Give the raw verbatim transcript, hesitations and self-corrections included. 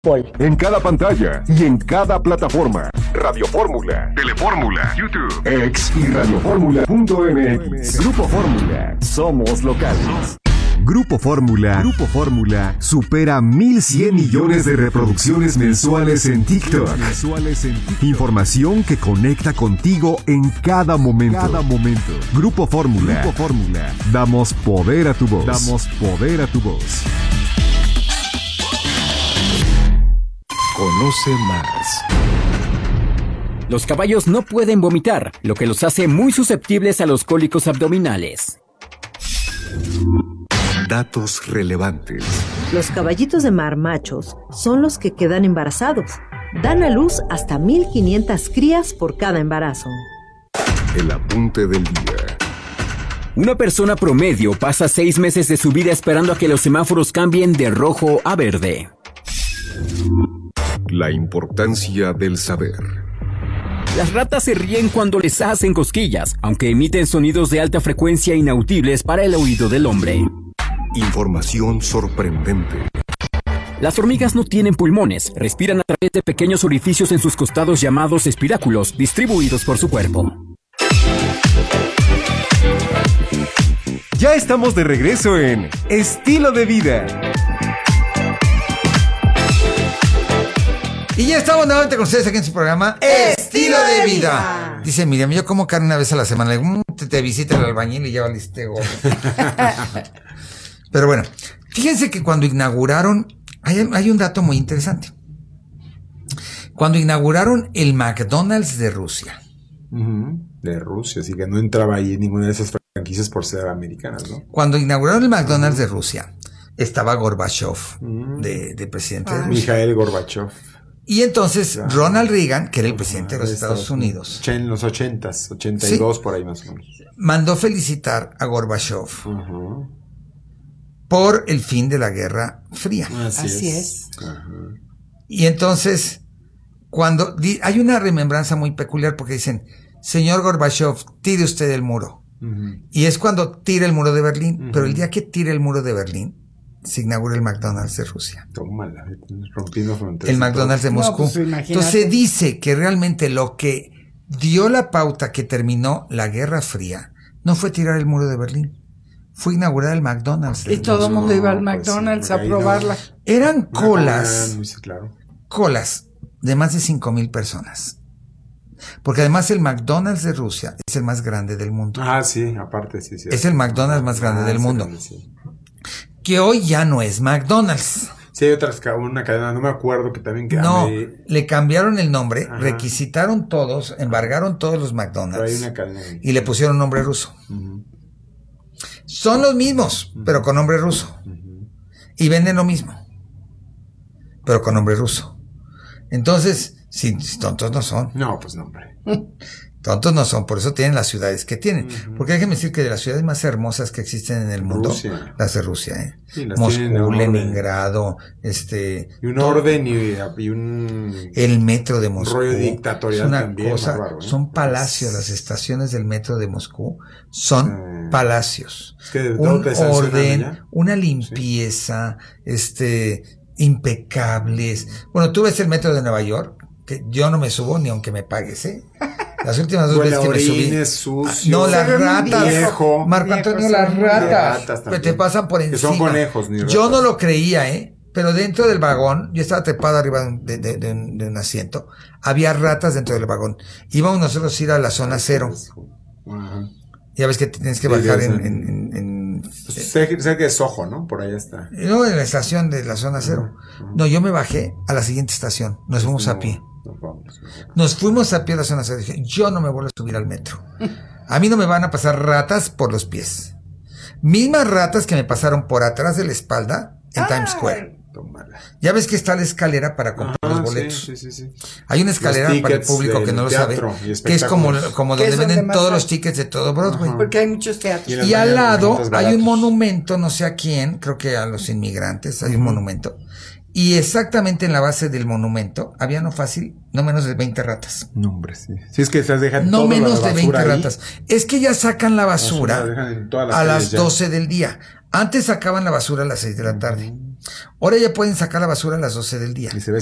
En cada pantalla y en cada plataforma. Radio Fórmula, Telefórmula, YouTube, X y radioformula punto m x. Grupo Fórmula. Somos locales. Grupo Fórmula. Grupo Fórmula supera mil cien millones de reproducciones mensuales en TikTok. Mensuales en TikTok. Información que conecta contigo en cada momento. Cada momento. Grupo Fórmula. Grupo Fórmula. Damos poder a tu voz. Damos poder a tu voz. Conoce más. Los caballos no pueden vomitar, lo que los hace muy susceptibles a los cólicos abdominales. Datos relevantes. Los caballitos de mar machos son los que quedan embarazados. Dan a luz hasta mil quinientas crías por cada embarazo. El apunte del día. Una persona promedio pasa seis meses de su vida esperando a que los semáforos cambien de rojo a verde. La importancia del saber. Las ratas se ríen cuando les hacen cosquillas, aunque emiten sonidos de alta frecuencia inaudibles para el oído del hombre. Información sorprendente. Las hormigas no tienen pulmones, respiran a través de pequeños orificios en sus costados llamados espiráculos, distribuidos por su cuerpo. Ya estamos de regreso en Estilo de Vida. Y ya estamos nuevamente con ustedes aquí en su programa Estilo de Vida. Dice Miriam, yo como carne una vez a la semana. Le digo, mmm, te, te visita el albañil y ya valiste gordo. Pero bueno, fíjense que cuando inauguraron, hay, hay un dato muy interesante. Cuando inauguraron el McDonald's de Rusia. Uh-huh. De Rusia, así que no entraba ahí ninguna de esas franquicias por ser americanas, ¿no? Cuando inauguraron el McDonald's uh-huh. de Rusia, estaba Gorbachev uh-huh. de, de presidente ah, de Rusia. Mikhail Gorbachev. Y entonces claro. Ronald Reagan, que era el presidente de los Estados Unidos, en los ochentas, ochenta y dos sí, por ahí más o menos, mandó felicitar a Gorbachev uh-huh. por el fin de la Guerra Fría. Así, Así es. es. Uh-huh. Y entonces, cuando di, hay una remembranza muy peculiar porque dicen, señor Gorbachev, tire usted el muro. Uh-huh. Y es cuando tira el muro de Berlín, uh-huh. pero el día que tire el muro de Berlín, se inaugura el McDonald's de Rusia. Tómala, rompiendo fronteras. El McDonald's de Moscú. No, pues, entonces se dice que realmente lo que dio la pauta que terminó la Guerra Fría no fue tirar el muro de Berlín, fue inaugurar el McDonald's. Y todo el mundo iba al McDonald's pues, sí, a probarla. No. Eran colas, no, sí, claro. colas de más de cinco mil personas. Porque además el McDonald's de Rusia es el más grande del mundo. Ah, sí, aparte, sí, sí. Es el McDonald's más grande ah, del mundo. Grande, sí. Que hoy ya no es McDonald's. Sí, hay otras, una cadena, no me acuerdo que también... Que no, me... le cambiaron el nombre, ajá. requisitaron todos, embargaron todos los McDonald's. Pero hay una cadena ahí. Y le pusieron nombre ruso. Uh-huh. Son los mismos, uh-huh. pero con nombre ruso. Uh-huh. Y venden lo mismo, pero con nombre ruso. Entonces, si, si tontos no son. No, pues no, hombre. Tontos no son, por eso tienen las ciudades que tienen. Uh-huh. Porque déjenme decir que de las ciudades más hermosas que existen en el mundo, Rusia. Las de Rusia, ¿eh? Sí, las Moscú, Leningrado, este... Y un orden y, y un... El metro de Moscú. Rollo dictatorial es una también. Cosa, bárbaro, ¿eh? Son palacios, las estaciones del metro de Moscú son eh, palacios. Es que de un orden, una limpieza, sí. este, impecables. Bueno, tú ves el metro de Nueva York, que yo no me subo ni aunque me pagues, ¿eh? Las últimas dos veces que me subí. Sucio, no, las ratas. Viejo, Marco Antonio, las ratas. ratas te pasan por encima. Que son conejos, ni ratas. Yo no lo creía, ¿eh? Pero dentro del vagón, yo estaba trepado arriba de, de, de, un, de un asiento. Había ratas dentro del vagón. Íbamos nosotros a ir a la zona cero. Ajá. Ya ves que tienes que bajar sí, en, en, en, en, pues cerca de Soho, ¿no? Por ahí está. No, en la estación de la zona cero. Uh-huh. No, yo me bajé a la siguiente estación. Nos fuimos no, a pie. No vamos, no. Nos fuimos a pie a la zona cero. Dije, yo no me vuelvo a subir al metro. A mí no me van a pasar ratas por los pies. Mismas ratas que me pasaron por atrás de la espalda en ah, Times Square. Tómala. Ya ves que está la escalera para comprar ah, los boletos. Sí, sí, sí, sí. Hay una escalera para el público que no lo sabe, que es como, como donde venden todos hay? los tickets de todo Broadway. Ajá. Porque hay muchos teatros. Y, y al lado hay un monumento, no sé a quién, creo que a los inmigrantes, hay un monumento. Y exactamente en la base del monumento había no fácil, no menos de veinte ratas. No, hombre, sí. Si es que se dejan No menos la de veinte ahí. ratas. Es que ya sacan la basura, basura a las doce del día. Antes sacaban la basura a las seis de la tarde. Ahora ya pueden sacar la basura a las doce del día. Y se ve